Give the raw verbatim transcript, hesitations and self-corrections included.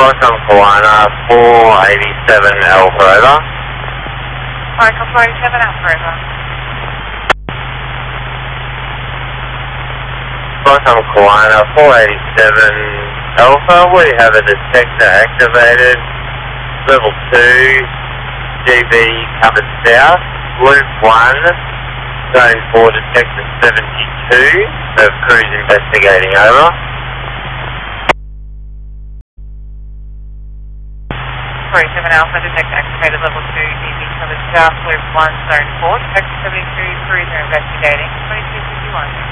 Welcome Kiwana, four eighty-seven Alpha, over. Welcome four eighty-seven Alpha, over. Welcome Kiwana, four eighty-seven Alpha, we have a detector activated, level two, G B covered south, loop one, zone four detector seventy-two, so cruise investigating, over. four eighty-seven Alpha, detector activated, level two, D B covered south, loop one, zone four, detector seventy-two, cruiser investigating, twenty-two fifty-one.